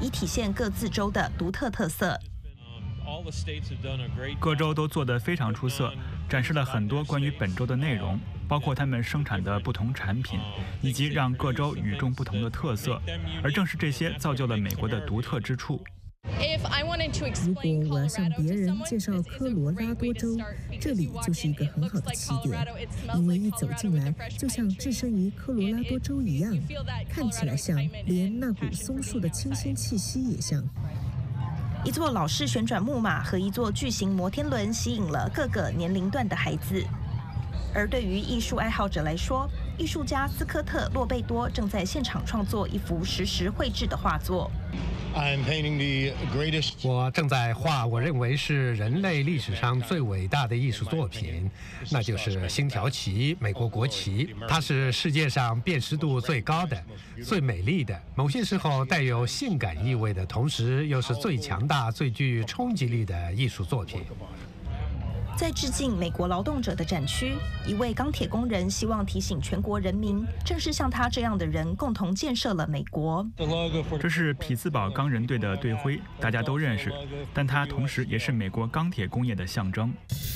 以体现各自州的独特特色。 各州都做得非常出色，展示了很多关于本州的内容，包括他们生产的不同产品，以及让各州与众不同的特色，而正是这些造就了美国的独特之处。 如果我要向别人介绍科罗拉多州，这里就是一个很好的起点，因为一走进来，就像置身于科罗拉多州一样，看起来像，连那股松树的清新气息也像。 一座老式旋转木马和一座巨型摩天轮吸引了各个年龄段的孩子。而对于艺术爱好者来说，艺术家斯科特·洛贝多正在现场创作一幅实时绘制的画作。 我正在画我认为是人类历史上最伟大的艺术作品，那就是星条旗，美国国旗。它是世界上辨识度最高的、最美丽的，某些时候带有性感意味的，同时又是最强大、最具冲击力的艺术作品。 在致敬美国劳动者的展区，一位钢铁工人希望提醒全国人民，正是像他这样的人共同建设了美国。 这是匹兹堡钢人队的队徽，大家都认识，但它同时也是美国钢铁工业的象征。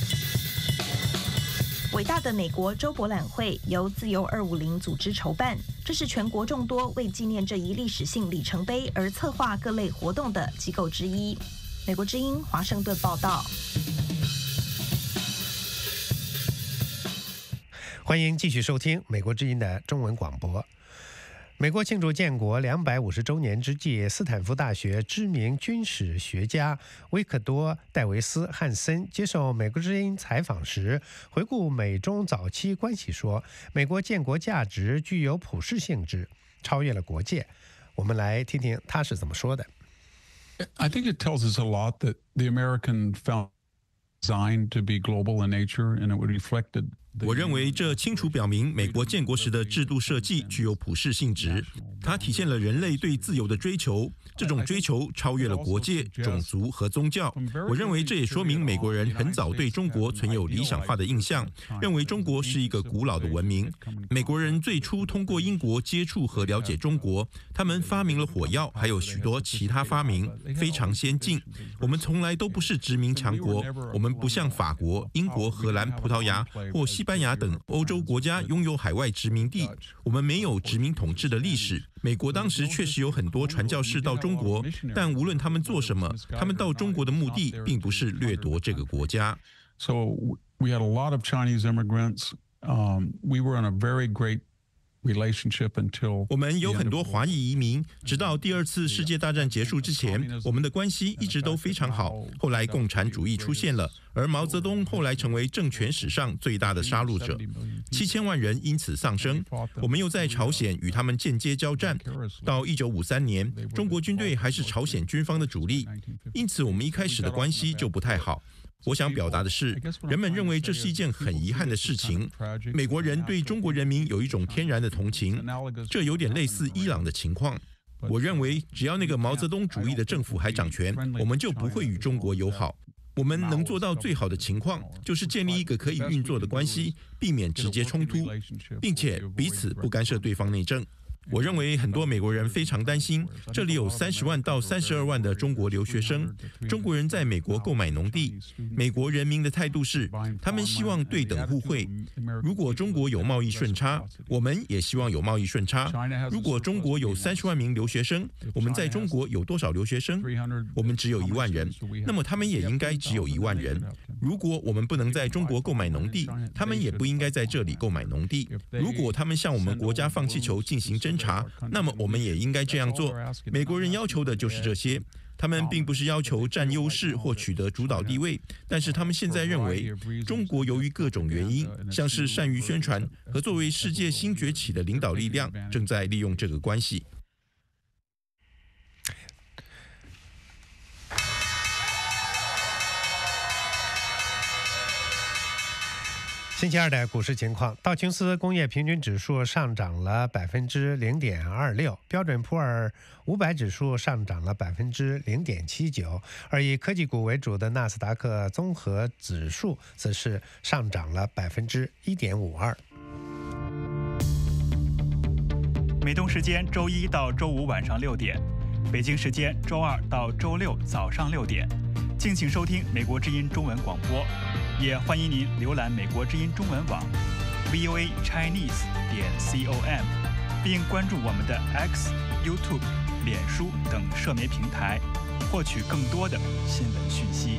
伟大的美国州博览会由自由250组织筹办，这是全国众多为纪念这一历史性里程碑而策划各类活动的机构之一。美国之音华盛顿报道。 欢迎继续收听美国之音的中文广播。美国庆祝建国250周年之际，斯坦福大学知名军史学家维克多·戴维斯·汉森接受美国之音采访时，回顾美中早期关系说，美国建国价值具有普世性质，超越了国界。我们来听听他是怎么说的。 I think it tells us a lot that the American founding designed to be global in nature, and it would reflect it. 我认为这清楚表明美国建国时的制度设计具有普世性质，它体现了人类对自由的追求，这种追求超越了国界、种族和宗教。我认为这也说明美国人很早对中国存有理想化的印象，认为中国是一个古老的文明。美国人最初通过英国接触和了解中国，他们发明了火药，还有许多其他发明，非常先进。我们从来都不是殖民强国，我们不像法国、英国、荷兰、葡萄牙或西班牙等欧洲国家拥有海外殖民地，我们没有殖民统治的历史。美国当时确实有很多传教士到中国，但无论他们做什么，他们到中国的目的并不是掠夺这个国家。 So we had a lot of Chinese immigrants. We were in a very great 我们有很多华裔移民，直到第2次世界大战结束之前，我们的关系一直都非常好。后来共产主义出现了，而毛泽东后来成为政权史上最大的杀戮者，7000万人因此丧生。我们又在朝鲜与他们间接交战，到1953年，中国军队还是朝鲜军方的主力，因此我们一开始的关系就不太好。我想表达的是，人们认为这是一件很遗憾的事情。美国人对中国人民有一种天然的同情，这有点类似伊朗的情况。我认为，只要那个毛泽东主义的政府还掌权，我们就不会与中国友好。我们能做到最好的情况，就是建立一个可以运作的关系，避免直接冲突，并且彼此不干涉对方内政。我认为很多美国人非常担心，这里有30万到32万的中国留学生，中国人在美国购买农地。美国人民的态度是，他们希望对等互惠。如果中国有贸易顺差，我们也希望有贸易顺差。如果中国有30万名留学生，我们在中国有多少留学生？我们只有1万人，那么他们也应该只有1万人。如果我们不能在中国购买农地，他们也不应该在这里购买农地。如果他们向我们国家放气球进行侦查，那么我们也应该这样做。美国人要求的就是这些，他们并不是要求占优势或取得主导地位，但是他们现在认为，中国由于各种原因，像是善于宣传和作为世界新崛起的领导力量，正在利用这个关系。 星期二的股市情况，道琼斯工业平均指数上涨了0.26%，标准普尔500指数上涨了0.79%，而以科技股为主的纳斯达克综合指数则是上涨了1.52%。 美东时间周1到周5晚上6点， 北京时间周2到周6早上6点。敬请收听美国之音中文广播，也欢迎您浏览美国之音中文网 voachinese.com， 并关注我们的 X、YouTube、脸书等社媒平台，获取更多的新闻讯息。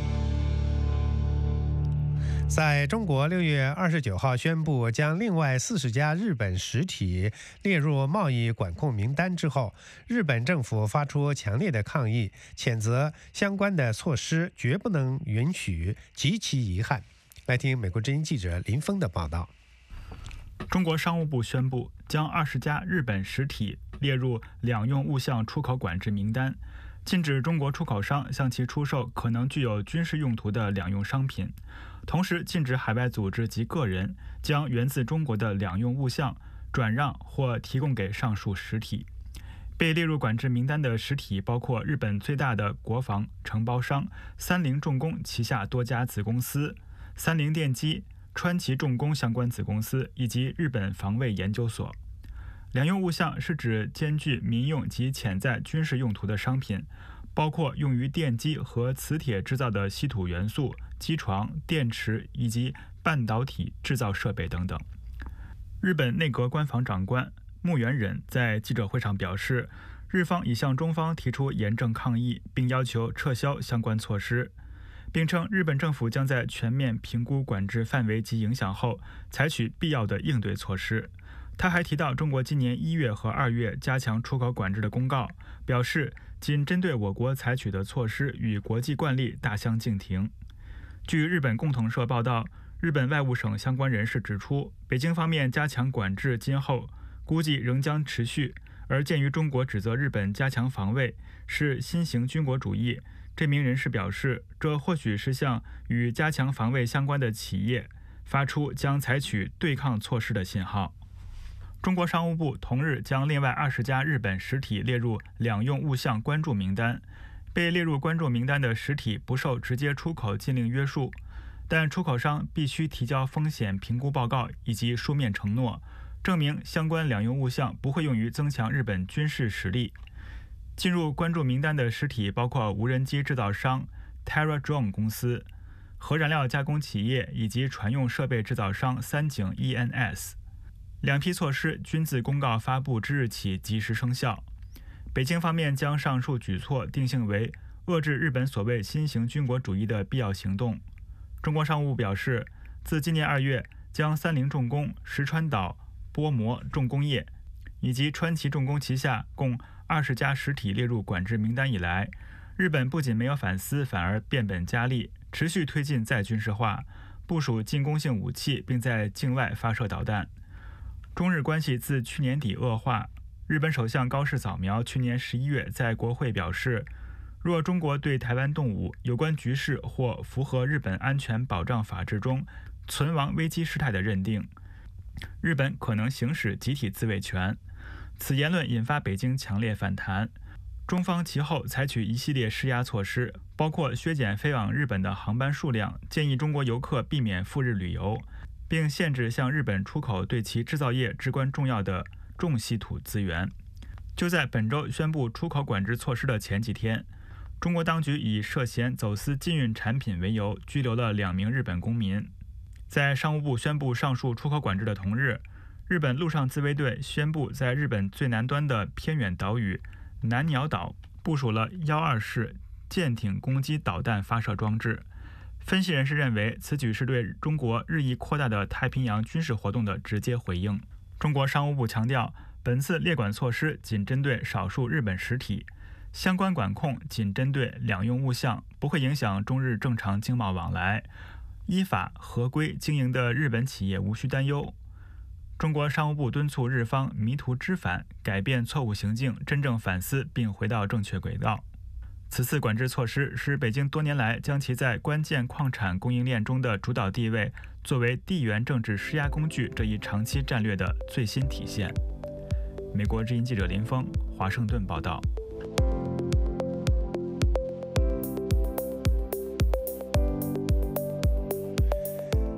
在中国6月29号宣布将另外40家日本实体列入贸易管控名单之后，日本政府发出强烈的抗议，谴责相关的措施绝不能允许，极其遗憾。来听美国之音记者林峰的报道。 中国商务部宣布将20家日本实体列入两用物项出口管制名单，禁止中国出口商向其出售可能具有军事用途的两用商品，同时禁止海外组织及个人将源自中国的两用物项转让或提供给上述实体。被列入管制名单的实体包括日本最大的国防承包商三菱重工旗下多家子公司、三菱电机、川崎重工相关子公司以及日本防卫研究所。两用物项是指兼具民用及潜在军事用途的商品，包括用于电机和磁铁制造的稀土元素、机床、电池以及半导体制造设备等等。日本内阁官房长官木原忍在记者会上表示，日方已向中方提出严正抗议，并要求撤销相关措施，并称日本政府将在全面评估管制范围及影响后，采取必要的应对措施。他还提到中国今年1月和2月加强出口管制的公告，表示仅针对我国采取的措施与国际惯例大相径庭。据日本共同社报道，日本外务省相关人士指出，北京方面加强管制今后估计仍将持续，而鉴于中国指责日本加强防卫是新型军国主义，这名人士表示，这或许是向与加强防卫相关的企业发出将采取对抗措施的信号。中国商务部同日将另外20家日本实体列入两用物项关注名单。被列入关注名单的实体不受直接出口禁令约束，但出口商必须提交风险评估报告以及书面承诺，证明相关两用物项不会用于增强日本军事实力。进入关注名单的实体包括无人机制造商 TerraDrone 公司、核燃料加工企业以及船用设备制造商三井 ENS。两批措施均自公告发布之日起即时生效。北京方面将上述举措定性为遏制日本所谓新型军国主义的必要行动。中国商务部表示，自今年2月将三菱重工、石川岛波摩重工业以及川崎重工旗下共20家实体列入管制名单以来，日本不仅没有反思，反而变本加厉，持续推进再军事化，部署进攻性武器，并在境外发射导弹。中日关系自去年底恶化，日本首相高市早苗去年11月在国会表示，若中国对台湾动武有关局势或符合日本安全保障法制中存亡危机事态的认定，日本可能行使集体自卫权。此言论引发北京强烈反弹，中方其后采取一系列施压措施，包括削减飞往日本的航班数量，建议中国游客避免赴日旅游，并限制向日本出口对其制造业至关重要的重稀土资源。就在本周宣布出口管制措施的前几天，中国当局以涉嫌走私禁运产品为由，拘留了2名日本公民。在商务部宣布上述出口管制的同日，日本陆上自卫队宣布在日本最南端的偏远岛屿南鸟岛部署了12式舰艇攻击导弹发射装置。分析人士认为，此举是对中国日益扩大的太平洋军事活动的直接回应。中国商务部强调，本次列管措施仅针对少数日本实体，相关管控仅针对两用物项，不会影响中日正常经贸往来，依法合规经营的日本企业无需担忧。中国商务部敦促日方迷途知返，改变错误行径，真正反思并回到正确轨道。此次管制措施是北京多年来将其在关键矿产供应链中的主导地位作为地缘政治施压工具这一长期战略的最新体现。美国之音记者林峰，华盛顿报道。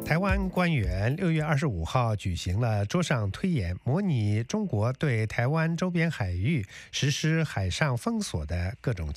台湾官员6月25号举行了桌上推演，模拟中国对台湾周边海域实施海上封锁的各种